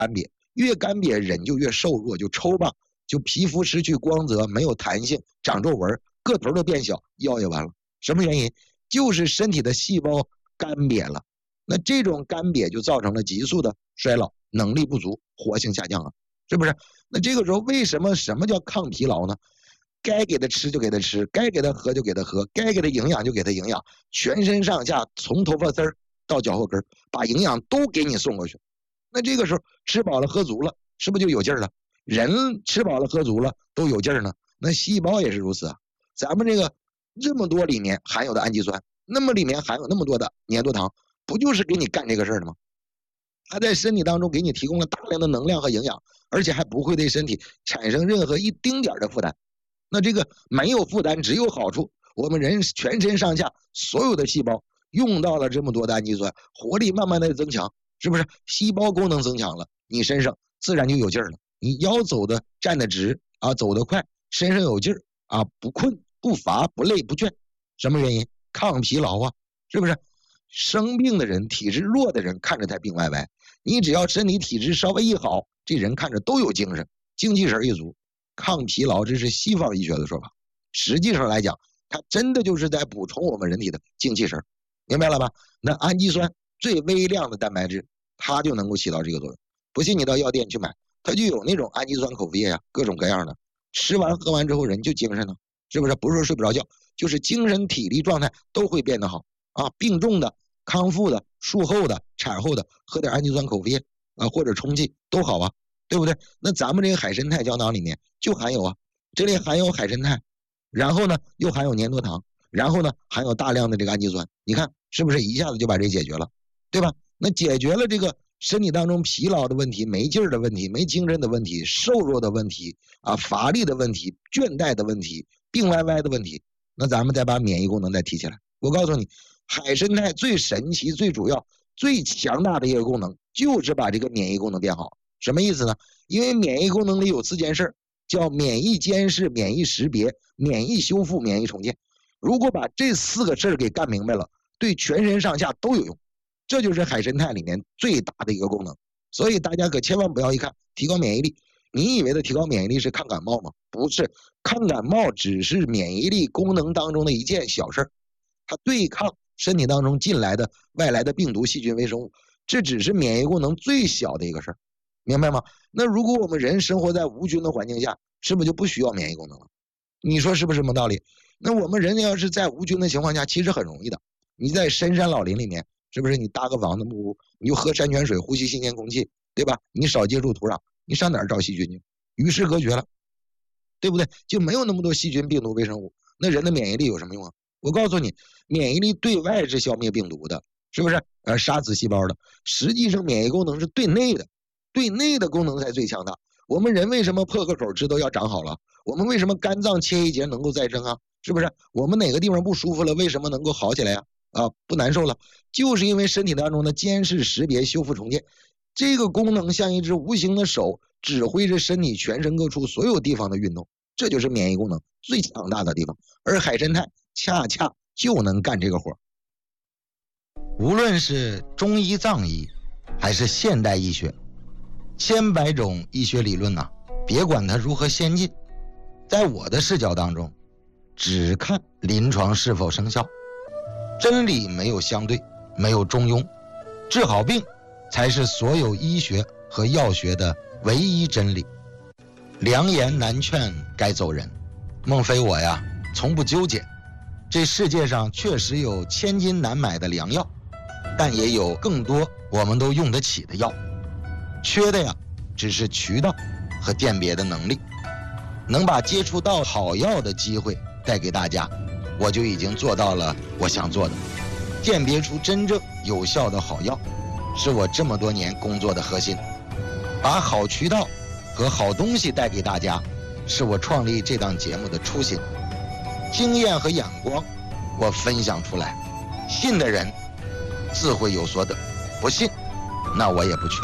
瘪，越干瘪人就越瘦弱，就抽吧，就皮肤失去光泽，没有弹性，长皱纹，个头都变小，腰也完了。什么原因？就是身体的细胞干瘪了。那这种干瘪就造成了急速的衰老，能力不足，活性下降啊，是不是？那这个时候为什么什么叫抗疲劳呢？该给他吃就给他吃，该给他喝就给他喝，该给他营养就给他营养，全身上下从头发丝儿到脚后跟，把营养都给你送过去。那这个时候吃饱了喝足了，是不是就有劲儿了？人吃饱了喝足了都有劲儿呢，那细胞也是如此啊。咱们这么多里面含有的氨基酸，那么里面含有那么多的粘多糖，不就是给你干这个事儿的吗？它在身体当中给你提供了大量的能量和营养，而且还不会对身体产生任何一丁点的负担。那这个没有负担，只有好处。我们人全身上下所有的细胞用到了这么多的氨基酸，活力慢慢的增强，是不是？细胞功能增强了，你身上自然就有劲儿了。你腰走的站得直啊，走得快，身上有劲儿啊，不困不乏不累不倦。什么原因？抗疲劳啊，是不是？生病的人，体质弱的人看着他病歪歪，你只要身体体质稍微一好，这人看着都有精神，精气神一足。抗疲劳，这是西方医学的说法，实际上来讲，它真的就是在补充我们人体的精气神，明白了吧？那氨基酸最微量的蛋白质，它就能够起到这个作用。不信你到药店去买，它就有那种氨基酸口服液呀，各种各样的，吃完喝完之后人就精神了，是不是？不是说睡不着觉，就是精神体力状态都会变得好啊。病重的、康复的、术后的、产后的，喝点氨基酸口服液啊，或者冲剂都好啊。对不对？那咱们这个海参肽胶囊里面就含有啊，这里含有海参肽，然后呢又含有粘多糖，然后呢含有大量的这个氨基酸，你看是不是一下子就把这解决了，对吧？那解决了这个身体当中疲劳的问题、没劲儿的问题、没精神的问题、瘦弱的问题啊、乏力的问题、倦怠的问题、病歪歪的问题，那咱们再把免疫功能再提起来。我告诉你，海参肽最神奇、最主要、最强大的一个功能，就是把这个免疫功能变好。什么意思呢？因为免疫功能里有4件事，叫免疫监视、免疫识别、免疫修复、免疫重建。如果把这4个事给干明白了，对全身上下都有用。这就是海参肽里面最大的一个功能。所以大家可千万不要一看提高免疫力，你以为的提高免疫力是抗感冒吗？不是，抗感冒只是免疫力功能当中的一件小事，它对抗身体当中进来的外来的病毒、细菌、微生物，这只是免疫功能最小的一个事儿。明白吗？那如果我们人生活在无菌的环境下，是不是就不需要免疫功能了？你说是不是什么道理？那我们人要是在无菌的情况下，其实很容易的。你在深山老林里面，是不是你搭个房子木屋，你就喝山泉水，呼吸新鲜空气，对吧？你少接触土壤，你上哪儿找细菌去？与世隔绝了，对不对？就没有那么多细菌、病毒、微生物。那人的免疫力有什么用啊？我告诉你，免疫力对外是消灭病毒的，是不是？杀死细胞的。实际上，免疫功能是对内的。对内的功能才最强大。我们人为什么破个口知道要长好了？我们为什么肝脏切一节能够再生啊？是不是？我们哪个地方不舒服了，为什么能够好起来呀？不难受了，就是因为身体当中的监视、识别、修复、重建这个功能像一只无形的手，指挥着身体全身各处所有地方的运动，这就是免疫功能最强大的地方。而海参肽恰恰就能干这个活。 无论是中医、藏医，还是现代医学，千百种医学理论别管它如何先进，在我的视角当中，只看临床是否生效。真理没有相对，没有中庸，治好病才是所有医学和药学的唯一真理。良言难劝该走人，孟非我从不纠结。这世界上确实有千金难买的良药，但也有更多我们都用得起的药。缺的只是渠道和鉴别的能力。能把接触到好药的机会带给大家，我就已经做到了我想做的。鉴别出真正有效的好药，是我这么多年工作的核心。把好渠道和好东西带给大家，是我创立这档节目的初心。经验和眼光我分享出来，信的人自会有所得，不信那我也不劝。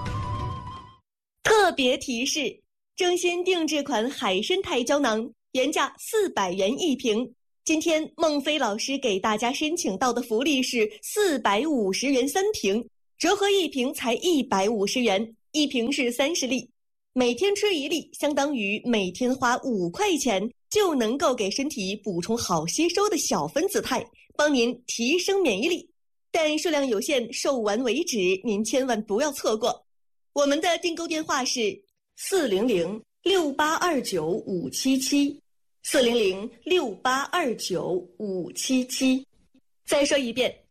特别提示：争先定制款海参肽胶囊原价400元一瓶，今天孟非老师给大家申请到的福利是450元3瓶，折合一瓶才150元。 一瓶是30粒，每天吃1粒，相当于每天花5块钱就能够给身体补充好吸收的小分子肽，帮您提升免疫力。但数量有限，售完为止，您千万不要错过。我们的订购电话是400-6829-577，400-6829-577。再说一遍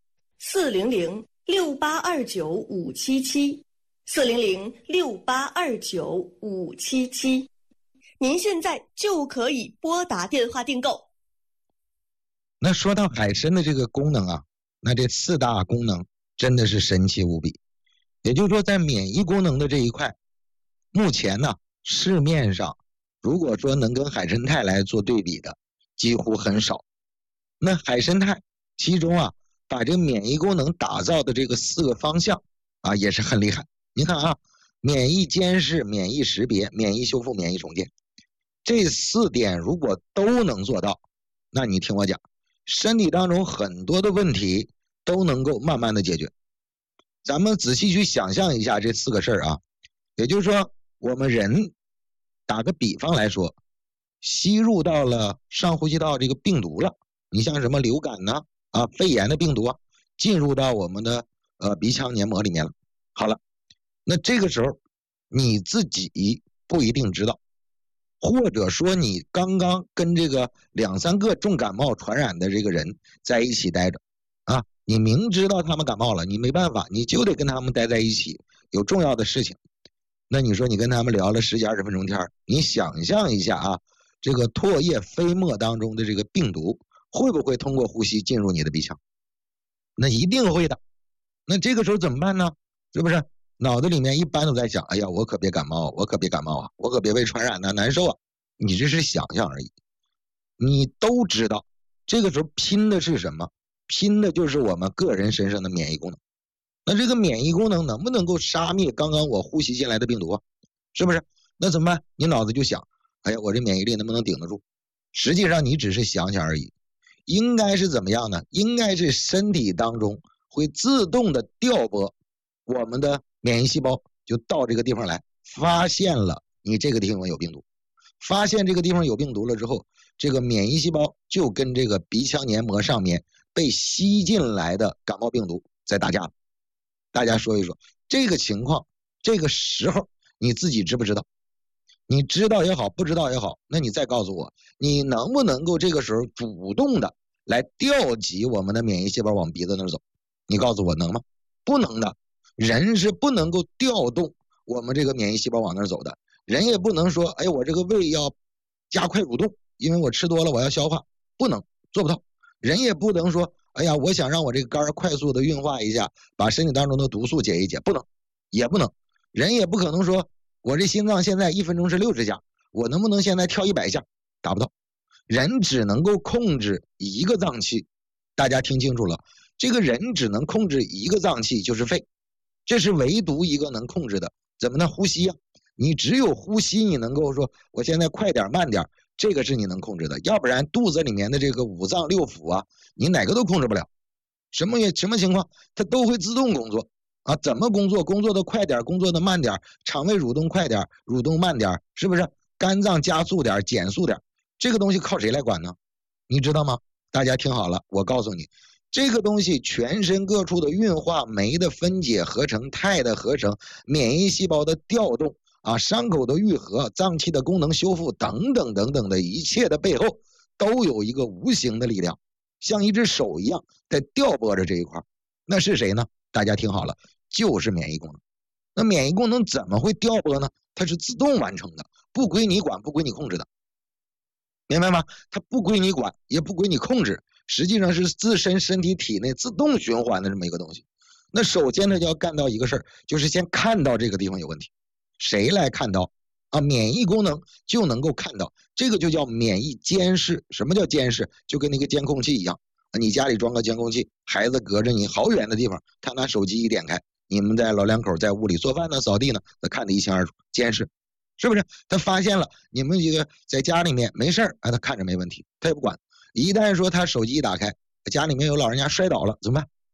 ，400-6829-577，400-6829-577。您现在就可以拨打电话订购。 那说到海参的这个功能啊，那这4大功能真的是神奇无比。也就是说，在免疫功能的这一块，目前呢，市面上如果说能跟海参肽来做对比的，几乎很少。那海参肽其中啊，把这个免疫功能打造的这个4个方向啊，也是很厉害。你看啊，免疫监视、免疫识别、免疫修复、免疫重建，这4点如果都能做到，那你听我讲，身体当中很多的问题都能够慢慢的解决。咱们仔细去想象一下这4个事儿啊，也就是说，我们人打个比方来说，吸入到了上呼吸道这个病毒了，你像什么流感呢肺炎的病毒啊，进入到我们的鼻腔黏膜里面了。好了，那这个时候你自己不一定知道，或者说你刚刚跟这个2、3个重感冒传染的这个人在一起待着啊，你明知道他们感冒了，你没办法，你就得跟他们待在一起，有重要的事情。那你说你跟他们聊了10几20分钟天，你想象一下啊，这个唾液飞沫当中的这个病毒会不会通过呼吸进入你的鼻腔？那一定会的。那这个时候怎么办呢？是不是脑子里面一般都在想，哎呀，我可别感冒，我可别感冒啊，我可别被传染啊，难受啊。你这是想象而已。你都知道，这个时候拼的是什么？拼的就是我们个人身上的免疫功能。那这个免疫功能能不能够杀灭刚刚我呼吸进来的病毒啊？是不是？那怎么办？你脑子就想，哎呀，我这免疫力能不能顶得住？实际上你只是想想而已。应该是怎么样呢？应该是身体当中会自动的调拨我们的免疫细胞，就到这个地方来，发现了你这个地方有病毒，发现这个地方有病毒了之后，这个免疫细胞就跟这个鼻腔黏膜上面被吸进来的感冒病毒在打架了。大家说一说这个情况，这个时候你自己知不知道？你知道也好，不知道也好，那你再告诉我，你能不能够这个时候主动的来调集我们的免疫细胞往鼻子那儿走？你告诉我能吗？不能的，人是不能够调动我们这个免疫细胞往那儿走的。人也不能说，哎，我这个胃要加快蠕动，因为我吃多了我要消化，不能，做不到。人也不能说，哎呀，我想让我这个肝快速的运化一下，把身体当中的毒素解一解，不能，也不能。人也不可能说，我这心脏现在1分钟是60下，我能不能现在跳100下？达不到。人只能够控制一个脏器，大家听清楚了，这个人只能控制一个脏器，就是肺，这是唯独一个能控制的。怎么呢？呼吸啊，你只有呼吸，你能够说我现在快点慢点，这个是你能控制的，要不然肚子里面的这个5脏6腑啊，你哪个都控制不了。什么情况，它都会自动工作啊？怎么工作？工作的快点，工作的慢点，肠胃蠕动快点，蠕动慢点，是不是？肝脏加速点，减速点，这个东西靠谁来管呢？你知道吗？大家听好了，我告诉你，这个东西全身各处的运化、酶的分解合成、肽的合成、免疫细胞的调动啊、伤口的愈合、脏器的功能修复等等等等的一切的背后，都有一个无形的力量，像一只手一样在调拨着这一块。那是谁呢？大家听好了，就是免疫功能。那免疫功能怎么会调拨呢？它是自动完成的，不归你管，不归你控制的，明白吗？它不归你管，也不归你控制，实际上是自身身体体内自动循环的这么一个东西。那首先呢，就要干到一个事儿，就是先看到这个地方有问题。谁来看到啊？免疫功能就能够看到，这个就叫免疫监视。什么叫监视？就跟那个监控器一样，你家里装个监控器，孩子隔着你好远的地方，他拿手机一点开，你们在老两口在屋里做饭呢、扫地呢，他看得一清二楚，监视，是不是？他发现了你们这个在家里面没事儿，他看着没问题，他也不管。一旦说他手机一打开，家里面有老人家摔倒了怎么办？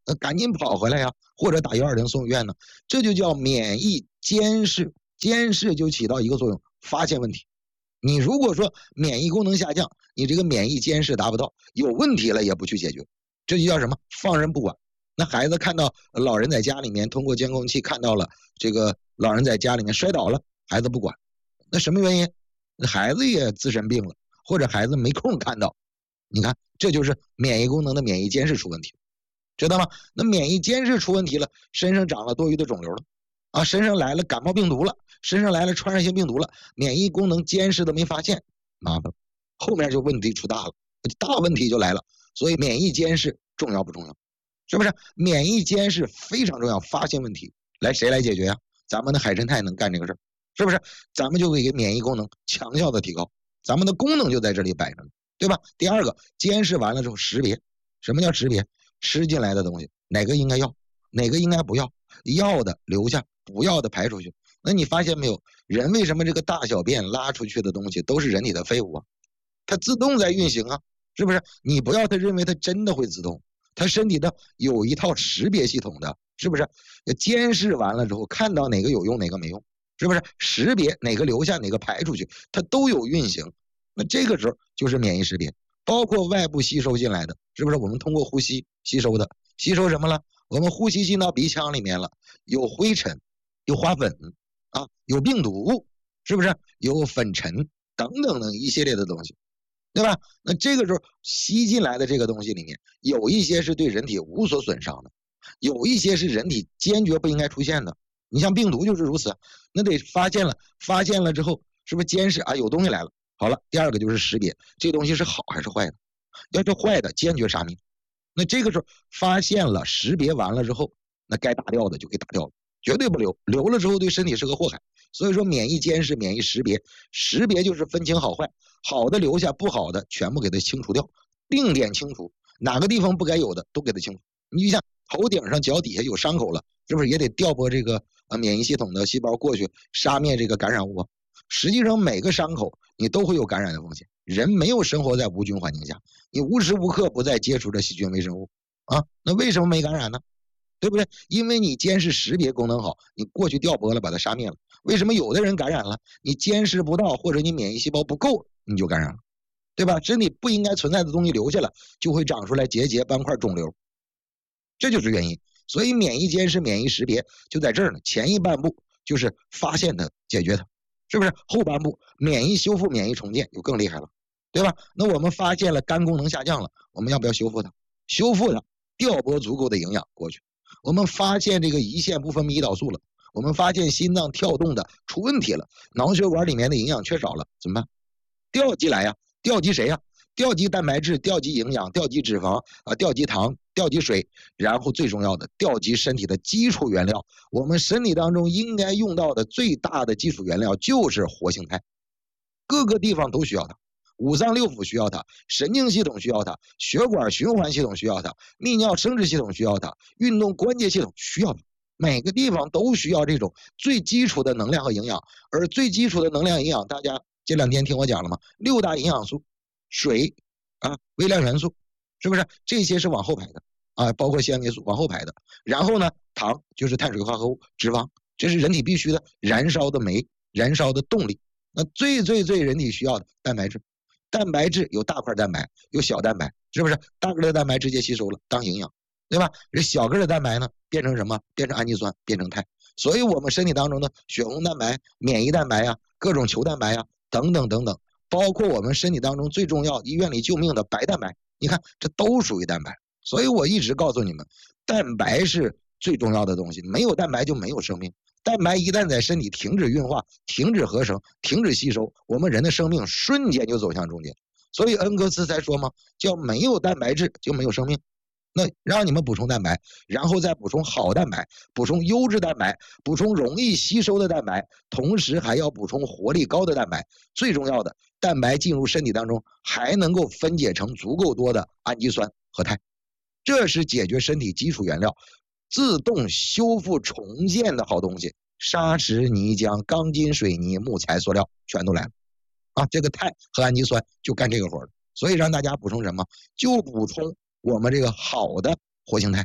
赶紧跑回来呀，或者打120送医院呢。这就叫免疫监视，监视就起到一个作用，发现问题。你如果说免疫功能下降，你这个免疫监视达不到，有问题了也不去解决，这就叫什么？放任不管。那孩子看到老人在家里面通过监控器看到了这个老人在家里面摔倒了，孩子不管，那什么原因？孩子也自身病了，或者孩子没空看到。你看，这就是免疫功能的免疫监视出问题，知道吗？那免疫监视出问题了，身上长了多余的肿瘤了，啊，身上来了感冒病毒了，身上来了传染性病毒了，免疫功能监视都没发现，麻烦了，后面就问题出大了，大问题就来了。所以免疫监视重要不重要？是不是？免疫监视非常重要，发现问题，来谁来解决呀？咱们的海参肽能干这个事儿，是不是？咱们就会给免疫功能强效的提高，咱们的功能就在这里摆着呢，对吧？第二个，监视完了之后识别，什么叫识别？吃进来的东西哪个应该要，哪个应该不要，要的留下，不要的排出去。那你发现没有，人为什么这个大小便拉出去的东西都是人体的废物啊？它自动在运行啊，是不是？你不要它认为它真的会自动，它身体的有一套识别系统的，是不是？监视完了之后，看到哪个有用，哪个没用，是不是？识别哪个留下，哪个排出去，它都有运行。那这个时候就是免疫识别，包括外部吸收进来的，是不是？我们通过呼吸吸收的，吸收什么了？我们呼吸进到鼻腔里面了，有灰尘，有花粉啊，有病毒，是不是？有粉尘等等的一系列的东西，对吧？那这个时候吸进来的这个东西里面，有一些是对人体无所损伤的，有一些是人体坚决不应该出现的。你像病毒就是如此，那得发现了，发现了之后，是不是监视啊？有东西来了，好了，第二个就是识别，这东西是好还是坏的。要是坏的，坚决杀灭。那这个时候发现了，识别完了之后，那该打掉的就给打掉了，绝对不留，留了之后对身体是个祸害。所以说免疫监视、免疫识别，识别就是分清好坏，好的留下，不好的全部给它清除掉，定点清除，哪个地方不该有的都给它清除。你就像头顶上、脚底下有伤口了，是不是也得调拨这个免疫系统的细胞过去杀灭这个感染物啊？实际上每个伤口你都会有感染的风险，人没有生活在无菌环境下，你无时无刻不在接触着细菌微生物啊，那为什么没感染呢？对不对？因为你监视识别功能好，你过去调拨了，把它杀灭了。为什么有的人感染了，你监视不到，或者你免疫细胞不够，你就感染了，对吧？身体不应该存在的东西留下了，就会长出来结节、斑块、肿瘤，这就是原因。所以免疫监视、免疫识别就在这儿呢。前一半步就是发现它、解决它，是不是？后半部免疫修复、免疫重建就更厉害了，对吧？那我们发现了肝功能下降了，我们要不要修复它？修复它，调拨足够的营养过去。我们发现这个胰腺不分泌胰岛素了，我们发现心脏跳动的出问题了，脑血管里面的营养缺少了，怎么办？调集来呀，调集谁呀？调集蛋白质，调集营养，调集脂肪啊，调集糖，调集水，然后最重要的，调集身体的基础原料。我们身体当中应该用到的最大的基础原料就是活性肽，各个地方都需要它。五脏六腑需要它，神经系统需要它，血管循环系统需要它，泌尿生殖系统需要它，运动关节系统需要它，每个地方都需要这种最基础的能量和营养。而最基础的能量营养，大家这2天听我讲了吗？6大营养素，水啊，微量元素，是不是？这些是往后排的啊，包括纤维素往后排的。然后呢，糖就是碳水化合物，脂肪这是人体必须的燃烧的酶，燃烧的动力。那最人体需要的蛋白质。蛋白质有大块蛋白，有小蛋白，是不是？大个的蛋白直接吸收了当营养，对吧？这小个的蛋白呢，变成什么？变成氨基酸，变成肽。所以我们身体当中的血红蛋白、免疫蛋白呀、各种球蛋白呀，等等等等，包括我们身体当中最重要、医院里救命的白蛋白，你看这都属于蛋白。所以我一直告诉你们，蛋白是最重要的东西，没有蛋白就没有生命。蛋白一旦在身体停止运化、停止合成、停止吸收，我们人的生命瞬间就走向终结。所以恩格斯才说嘛，叫没有蛋白质就没有生命。那让你们补充蛋白，然后再补充好蛋白，补充优质蛋白，补充容易吸收的蛋白，同时还要补充活力高的蛋白。最重要的，蛋白进入身体当中还能够分解成足够多的氨基酸和肽，这是解决身体基础原料自动修复重建的好东西。砂石、泥浆、钢筋、水泥、木材、塑料全都来了啊！这个肽和氨基酸就干这个活了。所以让大家补充什么？就补充我们这个好的活性肽，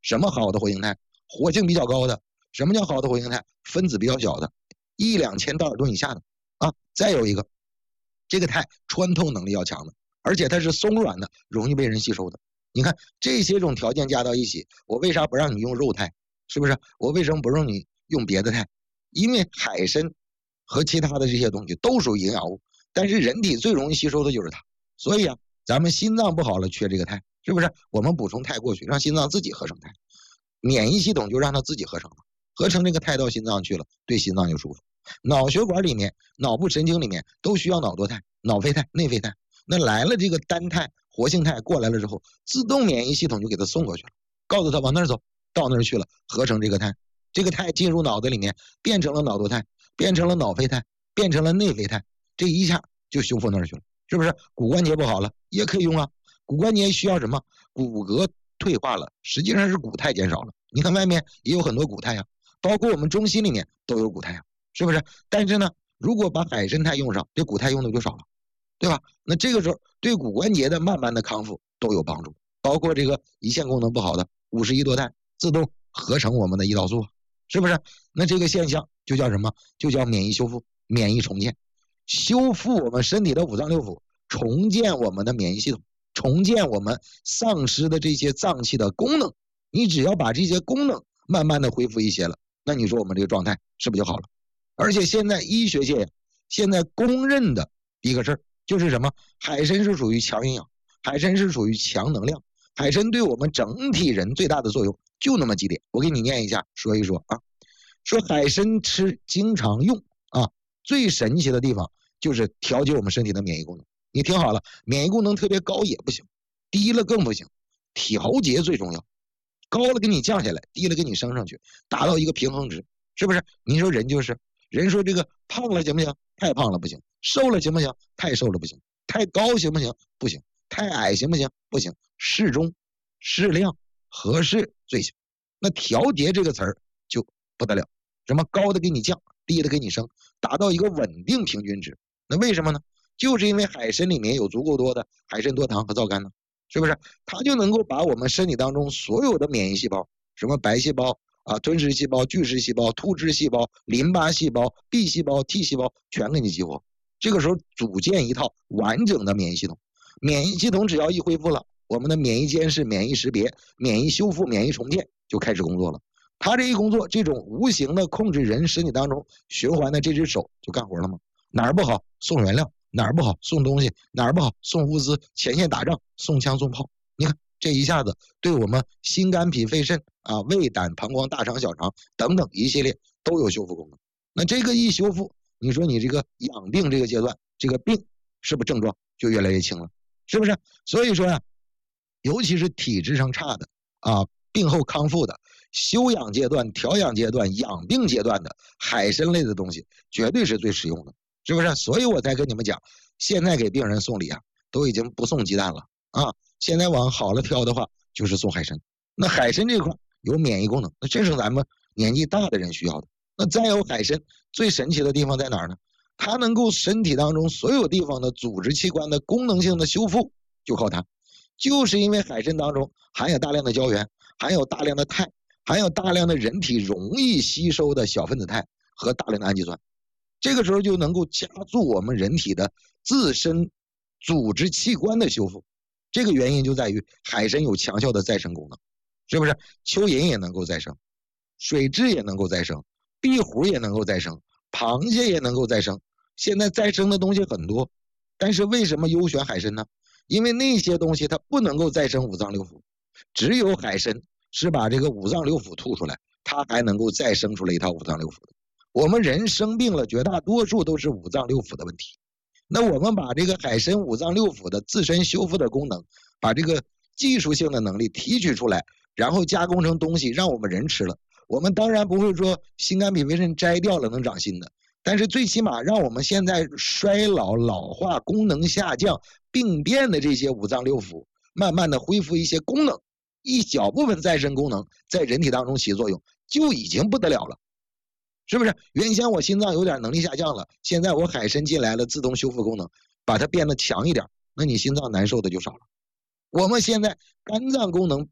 什么好的活性肽？活性比较高的。什么叫好的活性肽？分子比较小的，1-2千道尔顿以下的啊。再有一个，这个肽穿透能力要强的，而且它是松软的，容易被人吸收的。你看这些种条件加到一起，我为啥不让你用肉肽？是不是？我为什么不让你用别的肽？因为海参和其他的这些东西都属于营养物，但是人体最容易吸收的就是它。所以啊，咱们心脏不好了，缺这个肽，是不是？我们补充肽过去，让心脏自己合成肽，免疫系统就让它自己合成了，合成这个肽到心脏去了，对心脏就舒服。脑血管里面、脑部神经里面都需要脑多肽、脑啡肽、内啡肽。那来了这个单肽、活性肽过来了之后，自动免疫系统就给它送过去了，告诉他往那儿走，到那儿去了，合成这个肽。这个肽进入脑子里面，变成了脑多肽，变成了脑啡肽，变成了内啡肽，这一下就修复那儿去了，是不是？骨关节不好了也可以用啊。骨关节需要什么？骨骼退化了，实际上是骨肽减少了。你看外面也有很多骨肽啊，包括我们中心里面都有骨肽啊，是不是？但是呢，如果把海参肽用上，这骨肽用的就少了，对吧？那这个时候对骨关节的慢慢的康复都有帮助，包括这个胰腺功能不好的51多肽自动合成我们的胰岛素，是不是？那这个现象就叫什么？就叫免疫修复、免疫重建，修复我们身体的五脏六腑，重建我们的免疫系统，重建我们丧失的这些脏器的功能。你只要把这些功能慢慢的恢复一些了，那你说我们这个状态是不是就好了？而且现在医学界现在公认的一个事儿就是什么？海参是属于强营养，海参是属于强能量，海参对我们整体人最大的作用就那么几点，我给你念一下，说一说啊。说海参吃经常用啊，最神奇的地方就是调节我们身体的免疫功能。你听好了，免疫功能特别高也不行，低了更不行，调节最重要。高了给你降下来，低了给你升上去，达到一个平衡值，是不是？你说人就是，人说这个胖了行不行？太胖了不行。瘦了行不行？太瘦了不行。太高行不行？不行。太矮行不行？不行。适中、适量、合适最行。那调节这个词儿就不得了，什么高的给你降，低的给你升，达到一个稳定平均值。那为什么呢？就是因为海参里面有足够多的海参多糖和皂苷呢。是不是？它就能够把我们身体当中所有的免疫细胞，什么白细胞啊、吞噬细胞、巨噬细胞、突织细胞、淋巴细胞、B 细胞、T 细胞全给你激活。这个时候组建一套完整的免疫系统。免疫系统只要一恢复了，我们的免疫监视、免疫识别、免疫修复、免疫重建就开始工作了。它这一工作，这种无形的控制人身体当中循环的这只手就干活了吗？哪儿不好送原料，哪儿不好送东西，哪儿不好送物资，前线打仗送枪送炮。你看这一下子对我们心肝脾肺肾啊、胃胆膀胱大肠小肠等等一系列都有修复功能。那这个一修复，你说你这个养病这个阶段，这个病是不是症状就越来越轻了？是不是？所以说呀、尤其是体质上差的啊，病后康复的休养阶段、调养阶段、养病阶段的海参类的东西绝对是最实用的，是不是？所以我才跟你们讲，现在给病人送礼啊，都已经不送鸡蛋了啊，现在往好了挑的话就是送海参。那海参这块有免疫功能，那这是咱们年纪大的人需要的。那再有海参最神奇的地方在哪儿呢？它能够身体当中所有地方的组织器官的功能性的修复就靠它，就是因为海参当中含有大量的胶原，含有大量的肽，含有大量的人体容易吸收的小分子肽和大量的氨基酸，这个时候就能够加速我们人体的自身组织器官的修复。这个原因就在于海参有强效的再生功能，是不是？蚯蚓也能够再生，水蛭也能够再生，壁虎也能够再生，螃蟹也能够再生。现在再生的东西很多，但是为什么优选海参呢？因为那些东西它不能够再生五脏六腑，只有海参是把这个五脏六腑吐出来，它还能够再生出来一套五脏六腑的。我们人生病了，绝大多数都是五脏六腑的问题。那我们把这个海参五脏六腑的自身修复的功能，把这个技术性的能力提取出来，然后加工成东西让我们人吃了。我们当然不会说心肝脾肺肾摘掉了能长新的，但是最起码让我们现在衰老、老化、功能下降、病变的这些五脏六腑，慢慢的恢复一些功能，一小部分再生功能在人体当中起作用，就已经不得了了，是不是？原先我心脏有点能力下降了，现在我海参进来了，自动修复功能，把它变得强一点，那你心脏难受的就少了。我们现在肝脏功能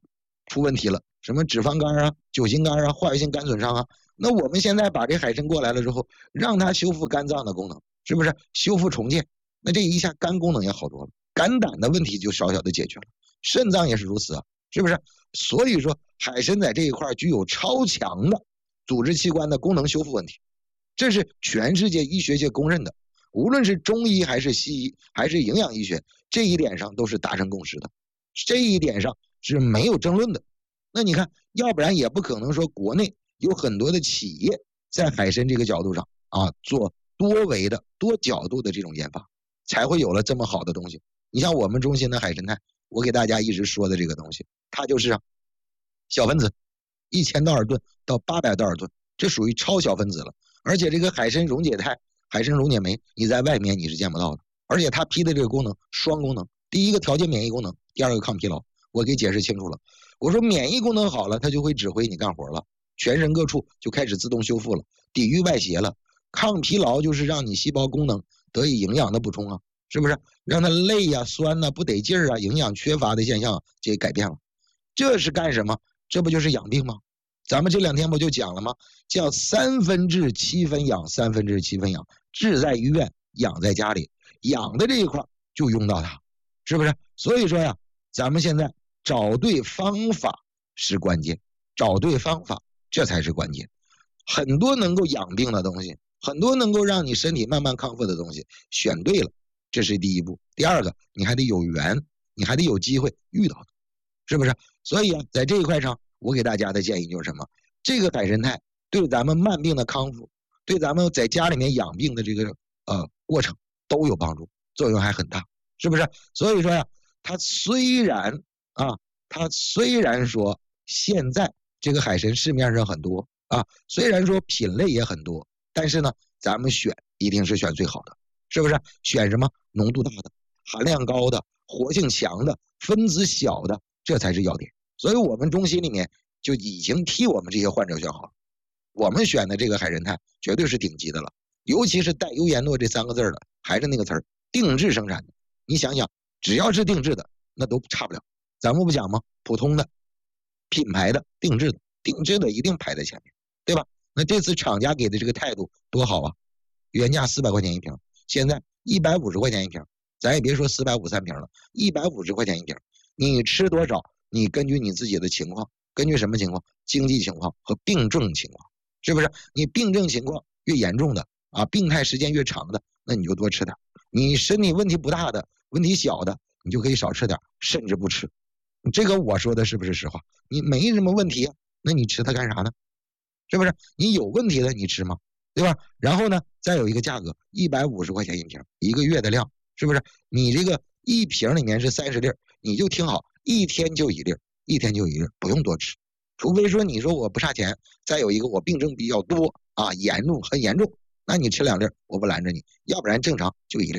出问题了，什么脂肪肝啊、酒精肝啊、化学性肝损伤啊。那我们现在把这海参过来了之后，让它修复肝脏的功能，是不是修复重建？那这一下肝功能也好多了，肝胆的问题就小小的解决了，肾脏也是如此啊，是不是？所以说海参在这一块具有超强的组织器官的功能修复问题，这是全世界医学界公认的，无论是中医还是西医还是营养医学，这一点上都是达成共识的，这一点上是没有争论的。那你看，要不然也不可能说国内有很多的企业在海参这个角度上啊做多维的多角度的这种研发，才会有了这么好的东西。你像我们中心的海参肽，我给大家一直说的这个东西，它就是小分子1000道尔顿到800道尔顿，这属于超小分子了。而且这个海参溶解肽、海参溶解酶，你在外面你是见不到的。而且它批的这个功能双功能，第一个调节免疫功能，第二个抗疲劳。我给解释清楚了，我说免疫功能好了，它就会指挥你干活了，全身各处就开始自动修复了，抵御外邪了。抗疲劳就是让你细胞功能得以营养的补充啊，是不是？让它累呀、酸呐、不得劲儿啊、营养缺乏的现象这改变了。这是干什么？这不就是养病吗？咱们这2天不就讲了吗？叫3分治7分养，3分治7分养，治在医院，养在家里。养的这一块就用到它，是不是？所以说呀，咱们现在找对方法是关键，找对方法这才是关键。很多能够养病的东西，很多能够让你身体慢慢康复的东西，选对了，这是第一步。第二个，你还得有缘，你还得有机会遇到的，是不是？所以啊，在这一块上，我给大家的建议就是什么？这个海参肽对咱们慢病的康复，对咱们在家里面养病的这个过程都有帮助，作用还很大，是不是？所以说呀，它虽然说现在这个海参市面上很多啊，虽然说品类也很多，但是呢，咱们选一定是选最好的，是不是？选什么？浓度大的、含量高的、活性强的、分子小的，这才是要点。所以我们中心里面就已经替我们这些患者选好了，我们选的这个海参肽绝对是顶级的了，尤其是带优颜诺这3个字的，还是那个词儿，定制生产的。你想想，只要是定制的，那都差不了。咱们不讲吗？普通的、品牌的、定制的一定排在前面，对吧？那这次厂家给的这个态度多好啊！原价400块钱一瓶，现在150块钱一瓶，咱也别说453瓶了，150块钱一瓶，你吃多少？你根据你自己的情况，根据什么情况？经济情况和病症情况，是不是？你病症情况越严重的啊，病态时间越长的，那你就多吃点。你身体问题不大的、问题小的，你就可以少吃点，甚至不吃。这个我说的是不是实话？你没什么问题啊，那你吃它干啥呢？是不是？你有问题的你吃吗？对吧？然后呢，再有一个价格，150块钱一瓶，1个月的量，是不是？你这个一瓶里面是30粒，你就听好，一天就1粒，1天就1粒，不用多吃。除非说你说我不差钱，再有一个我病症比较多啊，很严重，那你吃2粒我不拦着你，要不然正常就1粒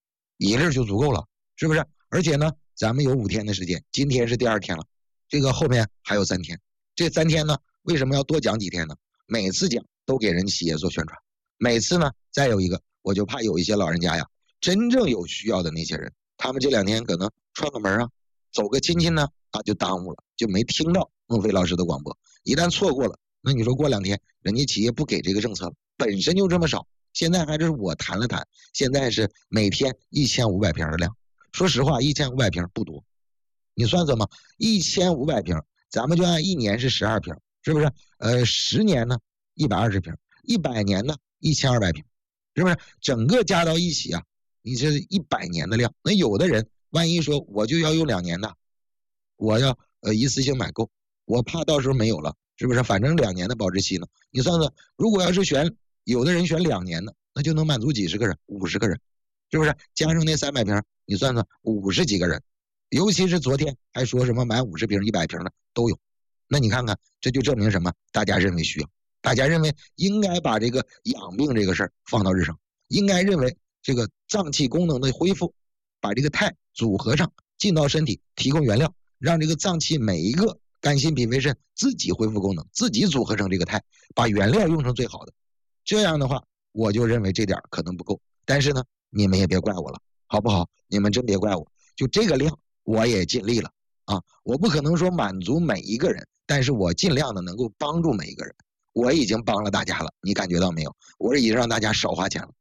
，1粒就足够了，是不是？而且呢，咱们有5天的时间，今天是第2天了，这个后面还有3天，这3天呢，为什么要多讲几天呢？每次讲都给人企业做宣传，每次呢，再有一个，我就怕有一些老人家呀，真正有需要的那些人，他们这2天可能串个门啊，走个亲戚呢，啊，就耽误了，就没听到孟非老师的广播。一旦错过了，那你说过2天，人家企业不给这个政策了，本身就这么少，现在还是我谈了谈，现在是每天1500瓶的量。说实话，1500瓶不多，你算算嘛，1500瓶，咱们就按1年是12瓶，是不是？10年呢120瓶，100年呢1200瓶，是不是？整个加到一起啊，你这100年的量。那有的人万一说我就要用2年的，我要一次性买够，我怕到时候没有了，是不是？反正2年的保质期呢，你算算，如果要是有的人选2年的，那就能满足几十个人，50个人，是不是？加上那300瓶，你算算50几个人，尤其是昨天还说什么买50瓶、100瓶的都有。那你看看，这就证明什么？大家认为需要，大家认为应该把这个养病这个事儿放到日程，应该认为这个脏器功能的恢复，把这个肽组合上，进到身体，提供原料，让这个脏器每一个肝心脾肺肾自己恢复功能，自己组合成这个肽，把原料用成最好的。这样的话，我就认为这点可能不够。但是呢，你们也别怪我了，好不好？你们真别怪我，就这个量我也尽力了。 啊，我不可能说满足每一个人，但是我尽量的能够帮助每一个人。我已经帮了大家了，你感觉到没有？我已经让大家少花钱了。